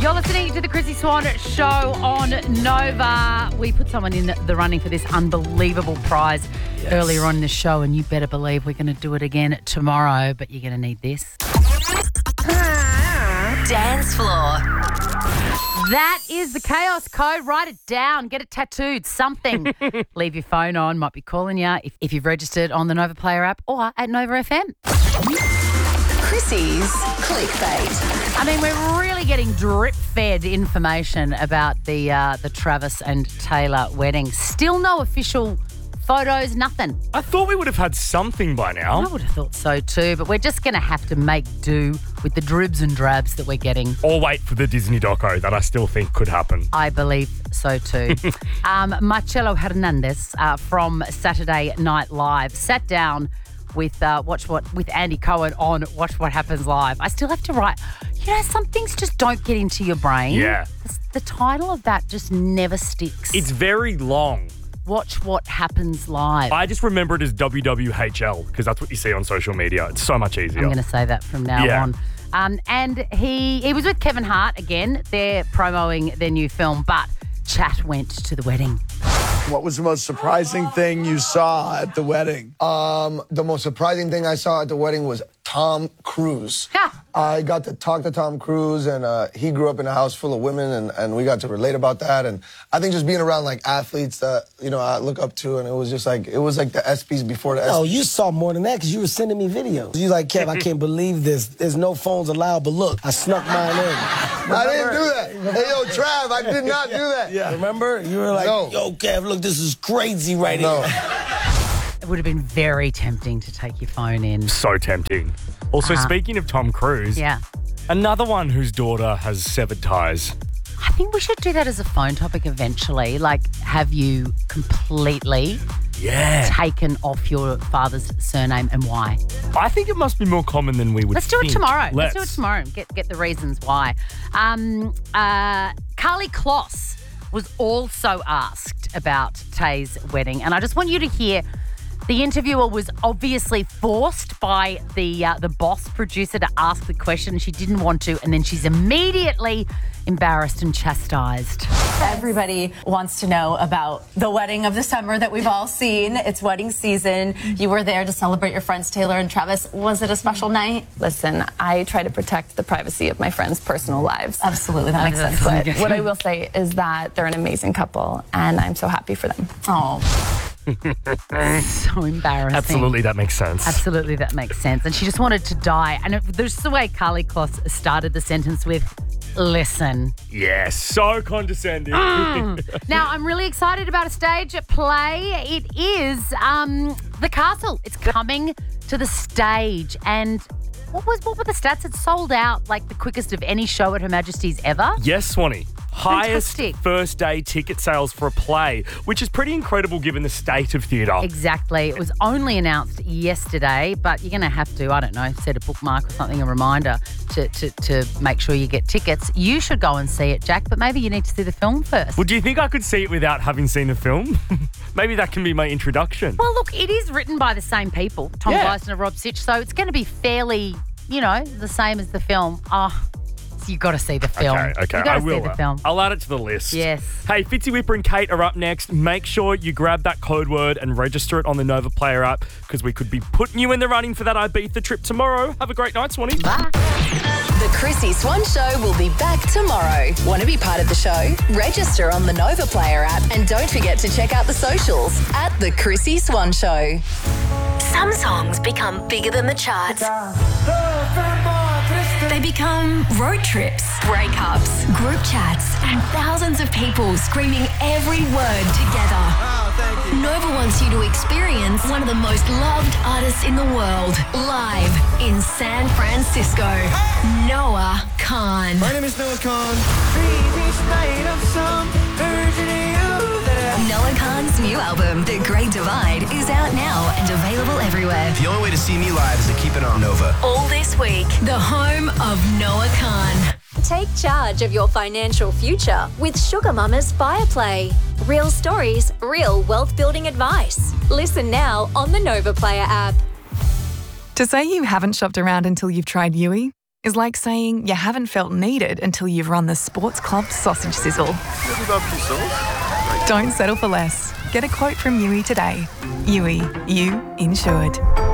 You're listening to the Chrissy Swan Show on Nova. We put someone in the running for this unbelievable prize earlier on in the show, and you better believe we're going to do it again tomorrow, but you're going to need this. Dance floor. That is the Chaos Code. Write it down. Get it tattooed. Something. Leave your phone on. Might be calling you if you've registered on the Nova Player app or at Nova FM. Chrissy's clickbait. I mean, we're really getting drip-fed information about the Travis and Taylor wedding. Still no official photos, nothing. I thought we would have had something by now. I would have thought so too, but we're just going to have to make do with the dribs and drabs that we're getting. Or wait for the Disney doco that I still think could happen. I believe so too. Marcelo Hernandez from Saturday Night Live sat down with with Andy Cohen on Watch What Happens Live. I still have to write. You know, some things just don't get into your brain. Yeah. The title of that just never sticks. It's very long. Watch What Happens Live. I just remember it as WWHL because that's what you see on social media. It's so much easier. I'm going to say that from now on. And he was with Kevin Hart again. They're promoting their new film, but chat went to the wedding. What was the most surprising thing you saw at the wedding? The most surprising thing I saw at the wedding was Tom Cruise. I got to talk to Tom Cruise, and he grew up in a house full of women, and we got to relate about that. And I think just being around like athletes that I look up to, and it was like the ESPYs before the ESPYs. Oh, you saw more than that because you were sending me videos. You like, Kev, I can't believe this. There's no phones allowed, but look, I snuck mine in. I didn't do that. Hey, yo, Trav, I did not do that. Yeah. Remember? You were like, yo, Kev, look, this is crazy right here. It would have been very tempting to take your phone in. So tempting. Also, speaking of Tom Cruise, another one whose daughter has severed ties. I think we should do that as a phone topic eventually. Like, have you completely taken off your father's surname and why? I think it must be more common than we would Let's do think. it tomorrow. Let's do it tomorrow and get the reasons why. Carly Kloss was also asked about Tay's wedding, and I just want you to hear. The interviewer was obviously forced by the boss producer to ask the question. She didn't want to, and then she's immediately embarrassed and chastised. Everybody wants to know about the wedding of the summer that we've all seen. It's wedding season. You were there to celebrate your friends Taylor and Travis. Was it a special night? Listen, I try to protect the privacy of my friends' personal lives. Absolutely, that makes sense. But what I will say is that they're an amazing couple, and I'm so happy for them. Oh. So embarrassing. Absolutely, that makes sense. Absolutely, that makes sense. And she just wanted to die. And there's the way Carly Kloss started the sentence with, listen. Yes, so condescending. Now, I'm really excited about a stage play. It is The Castle. It's coming to the stage. And what were the stats? It sold out like the quickest of any show at Her Majesty's ever. Yes, Swanee. Highest Fantastic. first day ticket sales for a play, which is pretty incredible given the state of theatre. Exactly. It was only announced yesterday, but you're going to have to, I don't know, set a bookmark or something, a reminder to make sure you get tickets. You should go and see it, Jack, but maybe you need to see the film first. Well, do you think I could see it without having seen the film? Maybe that can be my introduction. Well, look, it is written by the same people, Tom Gleeson and Rob Sitch, so it's going to be fairly, the same as the film. You got to see the film. Okay, you got I to will. see the film. I'll add it to the list. Yes. Hey, Fitzy Whipper and Kate are up next. Make sure you grab that code word and register it on the Nova Player app because we could be putting you in the running for that Ibiza trip tomorrow. Have a great night, Swanee. Bye. The Chrissy Swan Show will be back tomorrow. Want to be part of the show? Register on the Nova Player app and don't forget to check out the socials at The Chrissy Swan Show. Some songs become bigger than the charts. They become road trips, breakups, group chats, and thousands of people screaming every word together. Nova wants you to experience one of the most loved artists in the world live in San Francisco. Noah Kahan. My name is Noah Kahan. Noah Kahan's new album, The Great Divide, is out now and available everywhere. The only way to see me live is to keep it on Nova. All this week, the home of Noah Kahan. Take charge of your financial future with Sugar Mama's Fireplay. Real stories, real wealth-building advice. Listen now on the Nova Player app. To say you haven't shopped around until you've tried Yui is like saying you haven't felt needed until you've run the Sports Club sausage sizzle. Don't settle for less. Get a quote from Yui today. Yui, you insured.